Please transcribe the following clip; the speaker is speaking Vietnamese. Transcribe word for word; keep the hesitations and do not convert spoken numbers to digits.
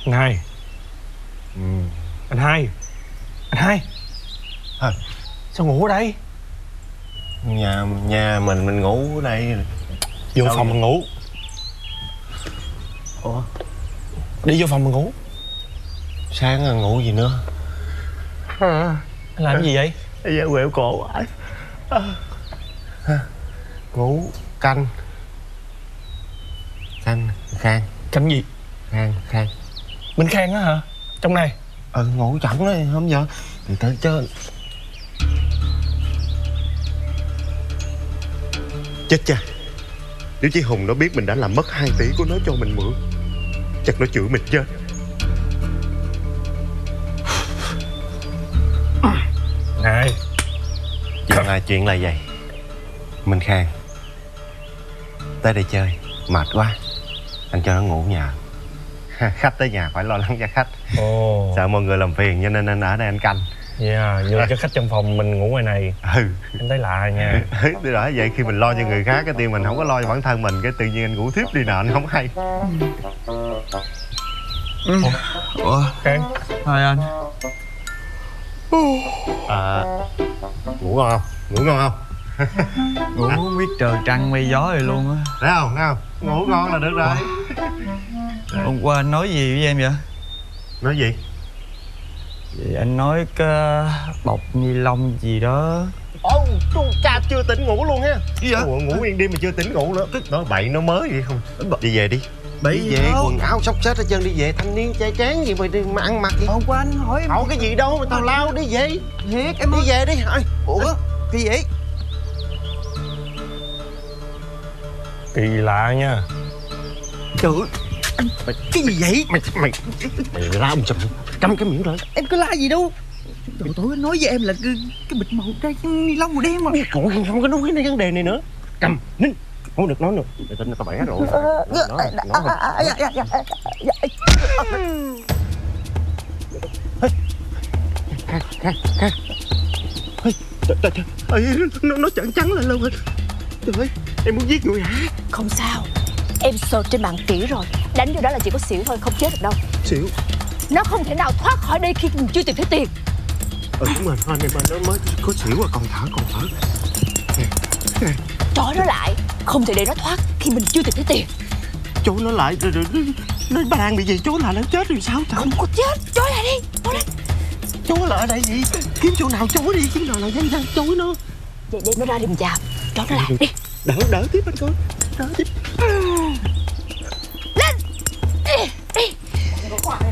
Anh hai. Ừ. Anh hai. Anh hai à. Sao ngủ ở đây? Nhà nhà mình mình ngủ ở đây. Vô phòng mình ngủ. Ủa? Đi vô phòng mình ngủ. Sáng là ngủ gì nữa? à. Anh làm cái gì vậy? Dạ quẹo cổ à. À. Ngủ canh. Canh Khang. Canh gì? Khang Khang. Minh Khang á hả? Trong này? Ừ, ngủ chẳng đấy không giờ. Từ từ chứ. Chết cha. Nếu chị Hùng nó biết mình đã làm mất hai tỷ của nó cho mình mượn, chắc nó chửi mình chết. Này. Chuyện là chuyện là vậy. Minh Khang tới đây chơi mệt quá, anh cho nó ngủ nhà. Khách tới nhà phải lo lắng cho khách. Ồ. Sợ mọi người làm phiền cho nên anh ở đây anh canh. Yeah, vừa cho khách trong phòng mình ngủ ngoài này. Ừ. Anh thấy lạ nha. Tôi nói vậy, khi mình lo cho người khác cái tiền mình không có lo cho bản thân mình, cái tự nhiên anh ngủ thiếp đi nè, anh không hay. Ừ. Ủa Khang. Hai anh. À, ngủ ngon không? Ngủ ngon không? Ngủ à. Biết trời trăng mây gió rồi luôn á. Thấy không? Thấy không? Ngủ ngon là được rồi. Hôm qua anh nói gì với em vậy? Nói gì? Vậy anh nói cái bọc ni lông gì đó. Ồ, chú cha chưa tỉnh ngủ luôn ha. Gì vậy? Ủa, ngủ yên đêm mà chưa tỉnh ngủ nữa. Nó bậy nó mới vậy không? Đi về đi. Đi về, quần áo xốc xếch hết trơn, đi về. Thanh niên trai tráng gì mà đi mà ăn mặc gì? Hôm qua anh hỏi em. Hỏi cái gì đâu mà tào lao, đi về. Thiệt em đi về đi. Ôi, ủa cái gì? Kỳ lạ nha. Trời ơi, anh mày cái gì vậy? Mày mày mày la ông sầm câm cái miệng rồi. Em có la gì đâu. Trời tối anh nói với em là cái, cái bịch màu đây ni lông màu đen mà. Còn không có nói cái vấn đề này nữa. Cầm nín, không được nói nữa. Để tin tao bẻ rồi. Khang, Khang, Khang. Trời trời trời, nó nó trợn trắng lên luôn rồi. Trời ơi, em muốn giết người hả? Không sao, em search trên mạng kỹ rồi. Đánh vô đó là chỉ có xỉu thôi, không chết được đâu. Xỉu? Nó không thể nào thoát khỏi đây khi mình chưa tìm thấy tiền. Ừ đúng rồi, thôi em ơi, nó mới có xỉu à, còn thở, còn thở. Nè, nè. Trói nó lại, không thể để nó thoát khi mình chưa tìm thấy tiền. Trói nó lại, rồi, rồi, nó bà đang bị gì, trói lại nó chết rồi sao? Trời. Không có chết, trói lại đi, trói lên. Trói lại ở đây gì? Kiếm chỗ nào trói đi, kiếm nào là nhanh nhanh trói nó. Vậy để nó ra đừng chạm, trói nó lại đi. Đỡ, đỡ tiếp anh coi, đỡ tiếp. Lên, đi, đi.